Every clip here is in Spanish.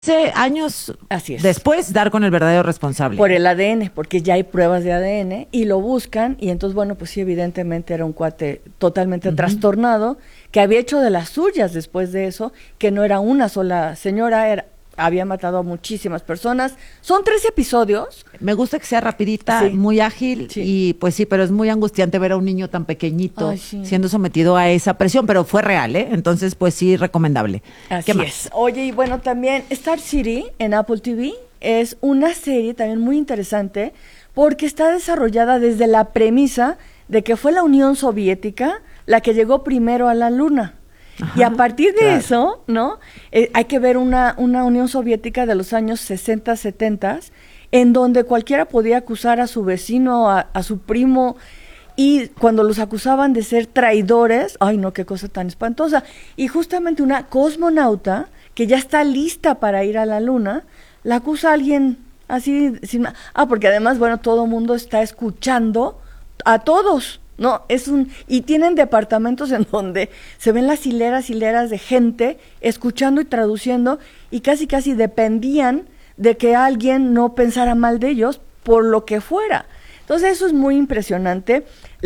Años Así es. después dar con el verdadero responsable. Por el ADN, porque ya hay pruebas de ADN y lo buscan y entonces, bueno, pues sí, evidentemente era un cuate totalmente trastornado, que había hecho de las suyas después de eso, que no era una sola señora, había matado a muchísimas personas. Son 3 episodios. Me gusta que sea rapidita, Sí. muy ágil y pues sí, pero es muy angustiante ver a un niño tan pequeñito siendo sometido a esa presión, pero fue real, ¿eh? Entonces, pues sí, recomendable. Así ¿Qué más? es. Oye, y bueno, también Star City en Apple TV es una serie también muy interesante porque está desarrollada desde la premisa de que fue la Unión Soviética la que llegó primero a la Luna. Ajá, y a partir de eso, ¿no? Hay que ver una Unión Soviética de los años 60, 70, en donde cualquiera podía acusar a su vecino, a su primo, y cuando los acusaban de ser traidores, ay no, qué cosa tan espantosa. Y justamente una cosmonauta que ya está lista para ir a la Luna, la acusa a alguien así, porque además, bueno, todo el mundo está escuchando a todos. No, y tienen departamentos en donde se ven las hileras de gente escuchando y traduciendo y casi dependían de que alguien no pensara mal de ellos por lo que fuera. Entonces eso es muy impresionante.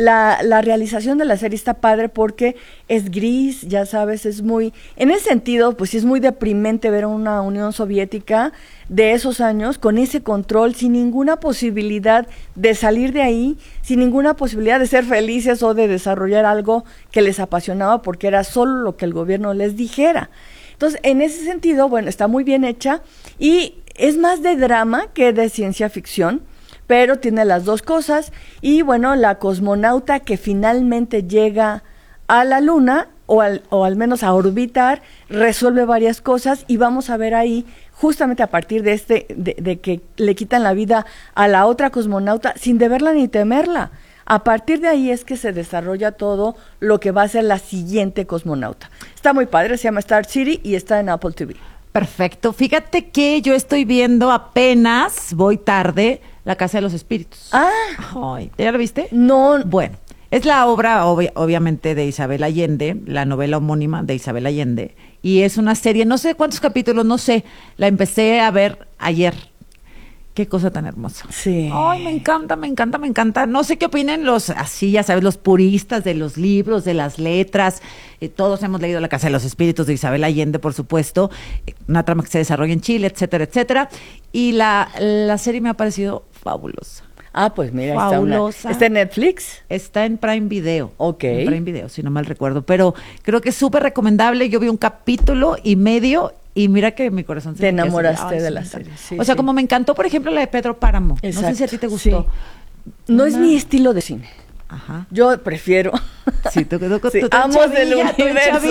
La realización de la serie está padre porque es gris, ya sabes, es muy, en ese sentido, pues sí es muy deprimente ver a una Unión Soviética de esos años con ese control, sin ninguna posibilidad de salir de ahí, sin ninguna posibilidad de ser felices o de desarrollar algo que les apasionaba porque era solo lo que el gobierno les dijera. Entonces, en ese sentido, bueno, está muy bien hecha y es más de drama que de ciencia ficción, pero tiene las dos cosas. Y bueno, la cosmonauta que finalmente llega a la Luna, o al menos a orbitar, resuelve varias cosas y vamos a ver ahí, justamente a partir de que le quitan la vida a la otra cosmonauta sin deberla ni temerla. A partir de ahí es que se desarrolla todo lo que va a ser la siguiente cosmonauta. Está muy padre, se llama Star City y está en Apple TV. Perfecto. Fíjate que yo estoy viendo apenas, voy tarde, La Casa de los Espíritus. Ay, ¿ya la viste? No. Bueno, es la obra obviamente de Isabel Allende, la novela homónima de Isabel Allende, y es una serie, no sé cuántos capítulos, no sé, la empecé a ver ayer. Qué cosa tan hermosa. Sí. Ay, me encanta. No sé qué opinen así, ya sabes, los puristas de los libros, de las letras. Todos hemos leído La Casa de los Espíritus de Isabel Allende, por supuesto. Una trama que se desarrolla en Chile, etcétera, etcétera. Y la serie me ha parecido fabulosa. Pues mira, fabulosa. ¿Está en Netflix? Está en Prime Video. Ok. En Prime Video, si no mal recuerdo. Pero creo que es súper recomendable. Yo vi un capítulo y medio y mira que mi corazón se te enamoraste de la serie. Sí, o sea, como me encantó, por ejemplo, la de Pedro Páramo. Exacto. No sé si a ti te gustó. Sí. No es mi estilo de cine. Ajá. Yo prefiero. Sí, tú amos del universo.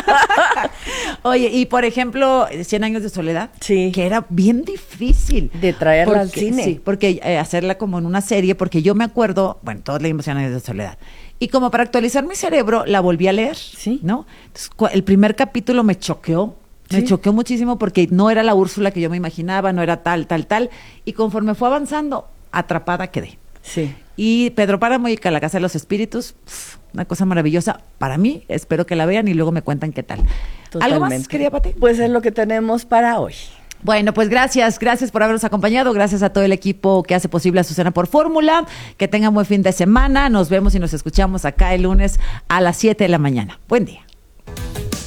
Oye, y por ejemplo, 100 años de soledad, sí, que era bien difícil de traerla al cine. Sí, porque hacerla como en una serie, porque yo me acuerdo, bueno, todos leímos 100 años de soledad. Y como para actualizar mi cerebro, la volví a leer, sí, ¿no? Entonces, el primer capítulo me choqueó. Me choqueó muchísimo porque no era la Úrsula que yo me imaginaba, no era tal. Y conforme fue avanzando, atrapada quedé. Sí. Y Pedro Páramo y La Casa de los Espíritus, una cosa maravillosa para mí. Espero que la vean y luego me cuentan qué tal. Totalmente. ¿Algo más, querida Pati? Pues es lo que tenemos para hoy. Bueno, pues gracias por habernos acompañado, gracias a todo el equipo que hace posible Azucena por Fórmula, que tengan buen fin de semana, nos vemos y nos escuchamos acá el lunes a las 7 de la mañana. Buen día.